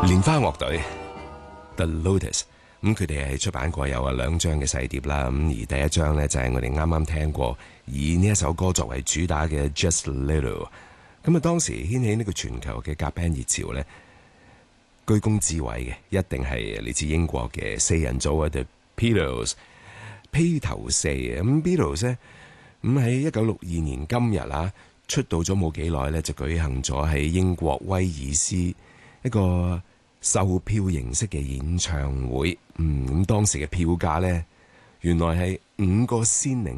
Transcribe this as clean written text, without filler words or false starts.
蓮花樂隊 The Lotus， 咁佢哋係出版過有2張嘅細碟啦，咁而第一張呢，就係我哋啱啱聽過，以呢一首歌作為主打嘅 Just Little， 咁啊當時掀起呢個全球嘅夾 band 熱潮呢，居功至偉嘅一定係嚟自英國嘅4人組啊 The Beatles， 披頭四啊，咁 Beatles 呢，咁喺1962年今日啊出道咗冇幾耐呢，就舉行咗喺英國威爾斯一個售票形式嘅演唱會，咁當時嘅票價呢，原來係5個先令。